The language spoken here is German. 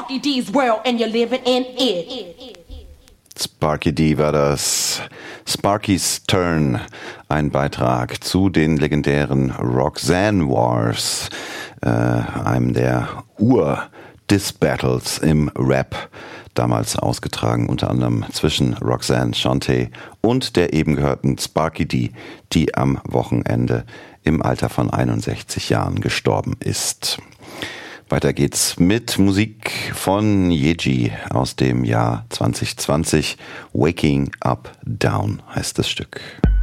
Sparky D's world and you're living in it. Sparky D war das. Sparky's Turn, ein Beitrag zu den legendären Roxanne Wars, einem der Ur-Diss-Battles im Rap, damals ausgetragen unter anderem zwischen Roxanne Shante und der eben gehörten Sparky D, die am Wochenende im Alter von 61 Jahren gestorben ist. Weiter geht's mit Musik von Yeji aus dem Jahr 2020. Waking Up Down heißt das Stück.